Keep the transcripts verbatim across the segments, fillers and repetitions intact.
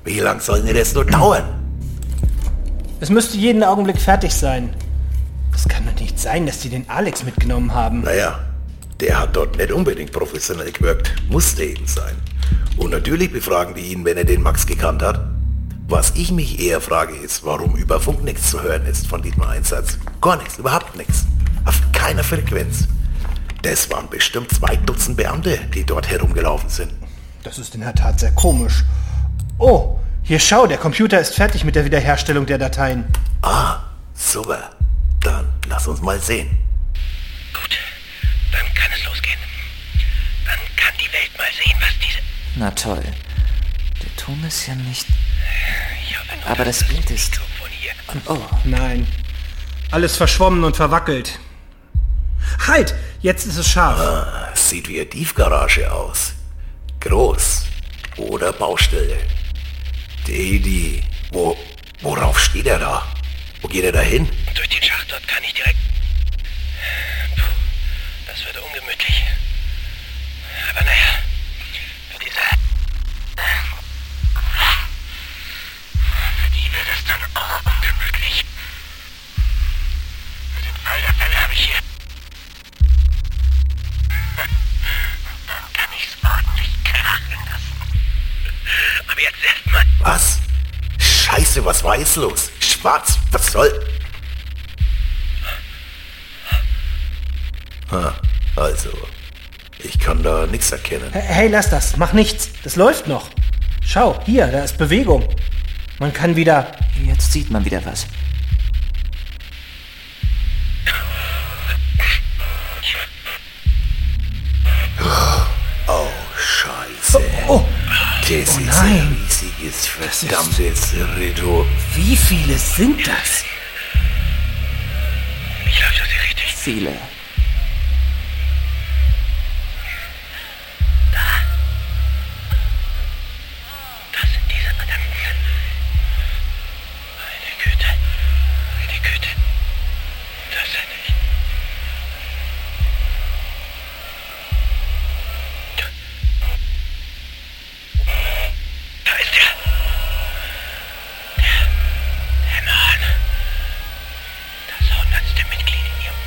Wie lang soll denn das nur dauern? Es müsste jeden Augenblick fertig sein. Das kann doch nicht sein, dass die den Alex mitgenommen haben. Naja, der hat dort nicht unbedingt professionell gewirkt. Musste eben sein. Und natürlich befragen die ihn, wenn er den Max gekannt hat. Was ich mich eher frage ist, warum über Funk nichts zu hören ist von diesem Einsatz. Gar nichts, überhaupt nichts. Auf keiner Frequenz. Das waren bestimmt zwei Dutzend Beamte, die dort herumgelaufen sind. Das ist in der Tat sehr komisch. Oh, hier schau, der Computer ist fertig mit der Wiederherstellung der Dateien. Ah, super. Dann lass uns mal sehen. Gut, dann kann es losgehen. Dann kann die Welt mal sehen, was diese... Na toll. Der Ton ist ja nicht... Aber das Bild ist... Oh. Nein. Alles verschwommen und verwackelt. Halt! Jetzt ist es scharf. Ah, sieht wie eine Tiefgarage aus. Groß. Oder Baustelle. Die, die... Wo... Worauf steht er da? Wo geht er da hin? Durch den Schacht dort kann ich direkt... Puh, das wird ungemütlich. Aber naja, für diese... Für die wird es dann auch ungemütlich. Für den Fall der Fälle habe ich hier... Dann kann ich's ordentlich krachen lassen. Aber jetzt erstmal... Was? Scheiße, was war jetzt los? Schwarz, was soll... Ah, also, ich kann da nichts erkennen. Hey, lass das. Mach nichts. Das läuft noch. Schau, hier, da ist Bewegung. Man kann wieder... Jetzt sieht man wieder was. Oh, Scheiße. Oh, oh. Das Oh ist nein. ein riesiges, verdammtes Ritto. Wie viele sind das? Ich glaube, das ist richtig. Viele. Das sind diese verdammten... Meine Güte. Meine Güte. Das sind nicht... Da ist der. Der... Der Mann. Das hundertste Mitglied in ihr.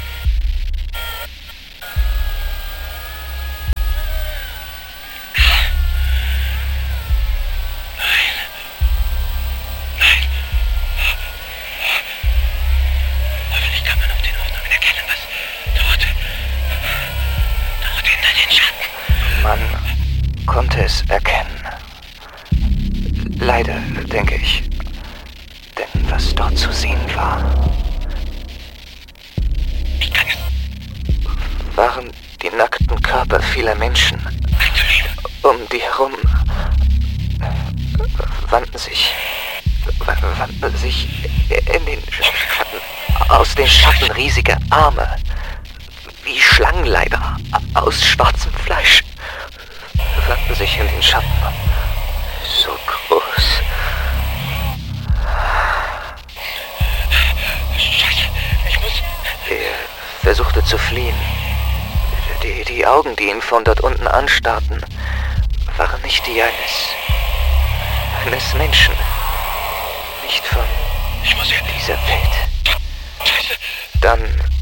Hoffentlich kann man auf den Aufnahmen erkennen, was dort, dort hinter den Schatten. Man konnte es erkennen. Leider, denke ich. Denn was dort zu sehen war, Ich kann es waren die nackten Körper vieler Menschen. einzuleben. Um die herum wandten sich, wandten sich in den Schatten, aus den Schatten riesige Arme, wie Schlangenleiber aus schwarzem Fleisch, wandten sich in den Schatten. So groß. Scheiße, ich muss... Er versuchte zu fliehen. Die, die Augen, die ihn von dort unten anstarrten, waren nicht die eines, eines Menschen. Nicht von Ich muss ja... dieser Welt. Scheiße. Dann